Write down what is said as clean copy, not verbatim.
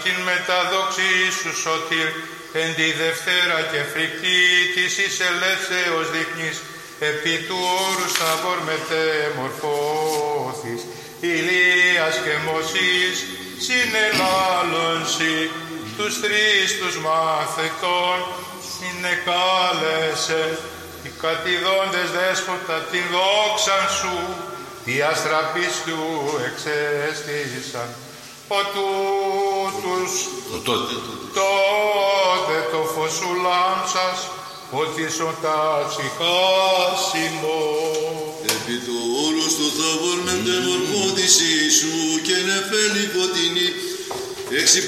την μεταδόξη σου σωτήρ, εν τη Δευτέρα και φρικτή της εις ελεύσεως δείπνης, επί του όρους Θαβόρ μετεμορφώθης, Ηλίας και Μωσής συνελάλωνσι, τους τρεις τους μαθητών συνεκάλεσε, οι κατηδόντες δέσποτα την δόξαν σου, οι αστραπείς του εξέστησαν. Ο τούτους τότε το φως σου λάμψας, φωτίσον τα ψυχάσιμο. Επί το όρος το Θαβόρ μετεμορφώθησή σου και νεφέλη φωτεινή, έξι